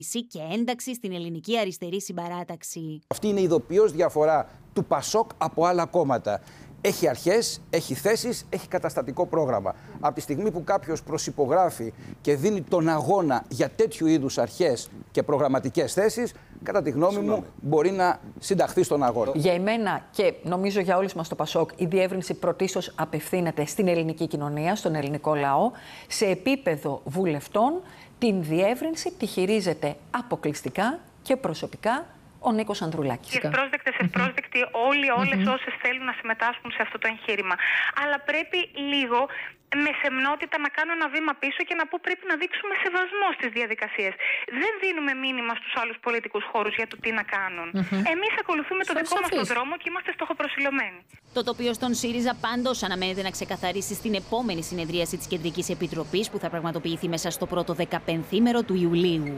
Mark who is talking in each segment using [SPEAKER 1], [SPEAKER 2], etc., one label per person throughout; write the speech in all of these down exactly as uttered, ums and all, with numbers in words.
[SPEAKER 1] και ένταξη στην ελληνική αριστερή συμπαράταξη.
[SPEAKER 2] Αυτή είναι η ειδοποιώς διαφορά του Πασόκ από άλλα κόμματα. Έχει αρχές, έχει θέσεις, έχει καταστατικό πρόγραμμα. Από τη στιγμή που κάποιος προσυπογράφει και δίνει τον αγώνα για τέτοιου είδους αρχές και προγραμματικές θέσεις, κατά τη γνώμη μου, μπορεί να συνταχθεί στον αγώνα.
[SPEAKER 3] Για εμένα και νομίζω για όλους μας το Πασόκ, η διεύρυνση πρωτίστως απευθύνεται στην ελληνική κοινωνία, στον ελληνικό λαό. Σε επίπεδο βουλευτών, την διεύρυνση τη χειρίζεται αποκλειστικά και προσωπικά ο Νίκος Ανδρουλάκης.
[SPEAKER 4] Ευπρόσδεκτες, ευπρόσδεκτοι όλοι, όλες mm-hmm. όσες θέλουν να συμμετάσχουν σε αυτό το εγχείρημα. Αλλά πρέπει λίγο με σεμνότητα να κάνω ένα βήμα πίσω και να πω πρέπει να δείξουμε σεβασμό στις διαδικασίες. Δεν δίνουμε μήνυμα στους άλλους πολιτικούς χώρους για το τι να κάνουν. Mm-hmm. Εμείς ακολουθούμε το δικό μας τον δρόμο και είμαστε στοχοπροσιλωμένοι.
[SPEAKER 1] Το τοπίο στον ΣΥΡΙΖΑ πάντως αναμένεται να ξεκαθαρίσει στην επόμενη συνεδρίαση της Κεντρικής Επιτροπής που θα πραγματοποιηθεί μέσα στο πρώτο δεκαπενθήμερο του Ιουλίου.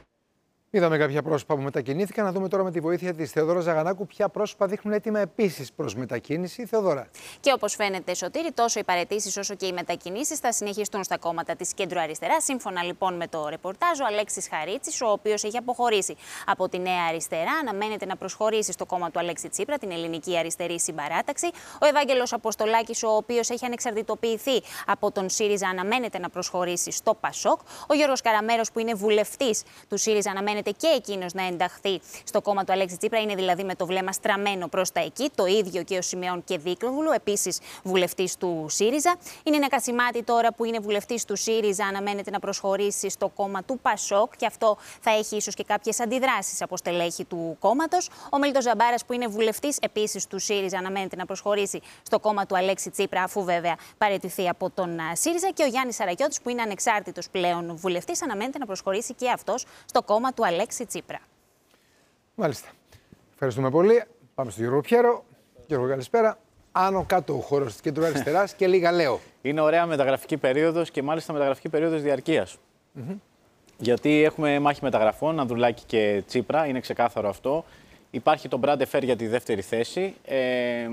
[SPEAKER 5] Είδαμε κάποια πρόσωπα που μετακινήθηκαν. Να δούμε τώρα με τη βοήθεια της Θεοδόρας Ζαγανάκου ποια πρόσωπα δείχνουν έτοιμα επίσης προς μετακίνηση. Θεοδόρα.
[SPEAKER 6] Και όπως φαίνεται, Σωτήρη, τόσο οι παραιτήσεις όσο και οι μετακινήσεις θα συνεχιστούν στα κόμματα της κέντρο-αριστερά. Σύμφωνα λοιπόν με το ρεπορτάζ, ο Αλέξης Χαρίτσης, ο οποίος έχει αποχωρήσει από τη Νέα Αριστερά, αναμένεται να προσχωρήσει στο κόμμα του Αλέξη Τσίπρα, την Ελληνική Αριστερή Συμπαράταξη. Ο Ευάγγελος Αποστολάκης, ο οποίος έχει ανεξαρτητοποιηθεί από τον ΣΥΡΙΖΑ, αναμένεται να προσχωρήσει στο Πασόκ. Ο Γιώργος Καραμέρος, που είναι βουλευτής του ΣΥΡΙΖΑ, αναμένεται και εκείνος να ενταχθεί στο κόμμα του Αλέξη Τσίπρα, είναι δηλαδή με το βλέμμα στραμμένο προς τα εκεί. Το ίδιο και ο Σιμεών Κεδίκλογλου, επίσης βουλευτής του ΣΥΡΙΖΑ. Είναι ένα Κασιμάτη τώρα που είναι βουλευτής του ΣΥΡΙΖΑ, αναμένεται να προσχωρήσει στο κόμμα του Πασόκ και αυτό θα έχει ίσως και κάποιες αντιδράσεις από στελέχη του κόμματος. Ο Μέλιτος Ζαμπάρας, που είναι βουλευτής επίσης του ΣΥΡΙΖΑ, αναμένεται να προσχωρήσει στο κόμμα του Αλέξη Τσίπρα, αφού βέβαια παραιτηθεί από τον ΣΥΡΙΖΑ. Και ο Γιάννης Σαρακιώτης, που είναι ανεξάρτητος πλέον βουλευτής, αναμένεται να προσχωρήσει και αυτός στο κόμμα του Αλέξη Τσίπρα.
[SPEAKER 5] Μάλιστα. Ευχαριστούμε πολύ. Πάμε στον Γιώργο Πιέρο. Γιώργο, καλησπέρα. Άνω κάτω ο χώρος της κέντρου αριστεράς και λίγα λέω.
[SPEAKER 7] Είναι ωραία μεταγραφική περίοδος και μάλιστα μεταγραφική περίοδος διαρκείας. Mm-hmm. Γιατί έχουμε μάχη μεταγραφών, Ανδρουλάκη και Τσίπρα, είναι ξεκάθαρο αυτό. Υπάρχει το Μπράντε Φέρ για τη δεύτερη θέση. Ε,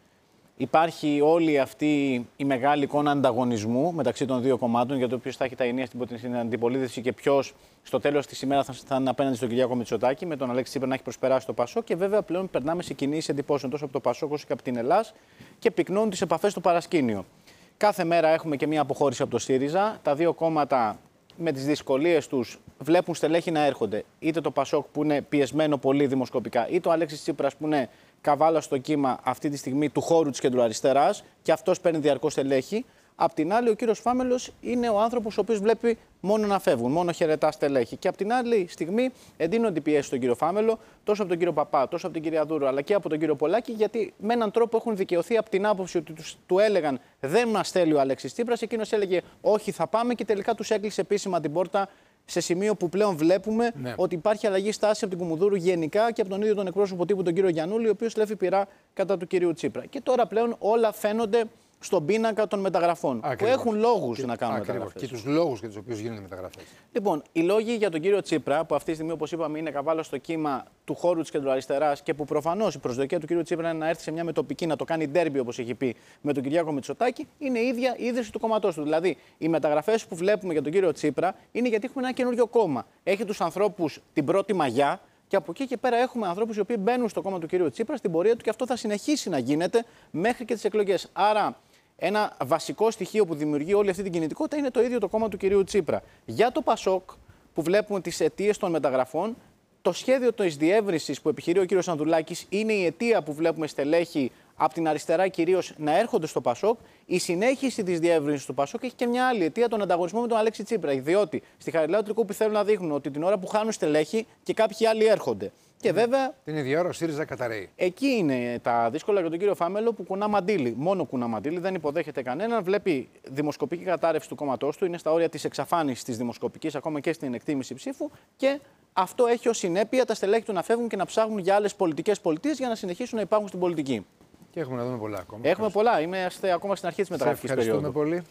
[SPEAKER 7] Υπάρχει όλη αυτή η μεγάλη εικόνα ανταγωνισμού μεταξύ των δύο κομμάτων για το ποιος θα έχει τα ενία στην αντιπολίτευση και ποιος στο τέλος της ημέρας θα είναι απέναντι στον Κυριάκο Μητσοτάκη, με τον Αλέξη Τσίπρα να έχει προσπεράσει το Πασόκ. Και βέβαια πλέον περνάμε σε κινήσεις εντυπώσεων τόσο από το Πασόκ όσο και από την Ελλάδα και πυκνώνουν τις επαφές στο παρασκήνιο. Κάθε μέρα έχουμε και μία αποχώρηση από το ΣΥΡΙΖΑ. Τα δύο κόμματα με τις δυσκολίες τους βλέπουν στελέχη να έρχονται. Είτε το Πασόκ που είναι πιεσμένο πολύ δημοσκοπικά, είτε ο Αλέξης Τσίπρας που είναι καβάλα στο κύμα αυτή τη στιγμή του χώρου της κεντροαριστεράς και αυτός παίρνει διαρκώς στελέχη. Απ' την άλλη, ο κύριος Φάμελος είναι ο άνθρωπος ο οποίος βλέπει μόνο να φεύγουν, μόνο χαιρετά στελέχη. Και απ' την άλλη στιγμή εντείνονται οι πιέσεις στον κύριο Φάμελο, τόσο από τον κύριο Παπά, τόσο από την κυρία Δούρο, αλλά και από τον κύριο Πολάκη, γιατί με έναν τρόπο έχουν δικαιωθεί από την άποψη ότι τους, του έλεγαν δεν μας θέλει ο Αλέξης Τσίπρας, εκείνος έλεγε όχι, θα πάμε και τελικά τους έκλεισε επίσημα την πόρτα. Σε σημείο που πλέον βλέπουμε ναι. ότι υπάρχει αλλαγή στάση από την Κουμουνδούρου γενικά και από τον ίδιο τον εκπρόσωπο τύπου, τον κύριο Γιαννούλη, ο οποίος λέφει πειρά κατά του κυρίου Τσίπρα. Και τώρα πλέον όλα φαίνονται στον πίνακα των μεταγραφών. Ακριβώς. Που έχουν λόγους και, να κάνουν ακριβώς. μεταγραφές.
[SPEAKER 5] Και τους λόγους για τους οποίους γίνονται μεταγραφές.
[SPEAKER 7] Λοιπόν, οι λόγοι για τον κύριο Τσίπρα, που αυτή τη στιγμή, όπως είπαμε, είναι καβάλα στο κύμα του χώρου της κεντροαριστεράς και που προφανώς η προσδοκία του κύριου Τσίπρα είναι να έρθει σε μια μετοπική, να το κάνει ντέρμπι, όπως έχει πει, με τον Κυριάκο Μητσοτάκη, είναι η ίδια η ίδρυση του κόμματός του. Δηλαδή, οι μεταγραφές που βλέπουμε για τον κύριο Τσίπρα είναι γιατί έχουμε ένα καινούριο κόμμα. Έχει τους ανθρώπους την πρώτη μαγιά. Και από εκεί και πέρα έχουμε ανθρώπους οι οποίοι μπαίνουν στο κόμμα του κυρίου Τσίπρα στην πορεία του και αυτό θα συνεχίσει να γίνεται μέχρι και τις εκλογές. Άρα, ένα βασικό στοιχείο που δημιουργεί όλη αυτή την κινητικότητα είναι το ίδιο το κόμμα του κυρίου Τσίπρα. Για το Πασόκ, που βλέπουμε τις αιτίες των μεταγραφών, το σχέδιο της διεύρυνσης που επιχειρεί ο κύριος Ανδρουλάκης είναι η αιτία που βλέπουμε στελέχη από την αριστερά κυρίως να έρχονται στο Πασόκ. Η συνέχιση της διεύρυνσης του Πασόκ έχει και μια άλλη αιτία, τον ανταγωνισμό με τον Αλέξη Τσίπρα. Διότι στη Χαριλάου Τρικούπη θέλουν να δείχνουν ότι την ώρα που χάνουν στελέχη και κάποιοι άλλοι έρχονται. Και βέβαια.
[SPEAKER 5] Την ίδια ώρα ο ΣΥΡΙΖΑ καταραίει.
[SPEAKER 7] Εκεί είναι τα δύσκολα για τον κύριο Φάμελο που κουνά μαντίλι. Μόνο κουνά μαντίλι, δεν υποδέχεται κανέναν. Βλέπει δημοσκοπική κατάρρευση του κόμματός του. Είναι στα όρια της εξαφάνισης της δημοσκοπικής, ακόμα και στην εκτίμηση ψήφου. Και αυτό έχει ως συνέπεια τα στελέχη του να φεύγουν και να ψάχνουν για άλλες πολιτικές πολιτείες για να συνεχίσουν να υπάρχουν στην πολιτική.
[SPEAKER 5] Και έχουμε να δούμε πολλά ακόμα.
[SPEAKER 7] Έχουμε πολλά. Είμαστε ακόμα στην αρχή της μεταγραφικής περίοδου.
[SPEAKER 5] Ευχαριστούμε πολύ.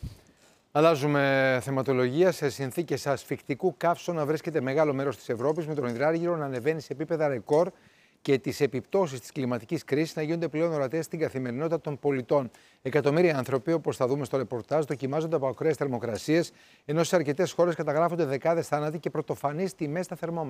[SPEAKER 5] Αλλάζουμε θεματολογία. Σε συνθήκες ασφυκτικού καύσωνα βρίσκεται μεγάλο μέρος της Ευρώπης, με τον υδράργυρο να ανεβαίνει σε επίπεδα ρεκόρ και τις επιπτώσεις της κλιματικής κρίσης να γίνονται πλέον ορατές στην καθημερινότητα των πολιτών. Εκατομμύρια άνθρωποι, όπως θα δούμε στο ρεπορτάζ, δοκιμάζονται από ακραίες θερμοκρασίες, ενώ σε αρκετές χώρες καταγράφονται δεκάδες θάνατοι και πρωτοφανείς τιμές στα θερμόμετρα.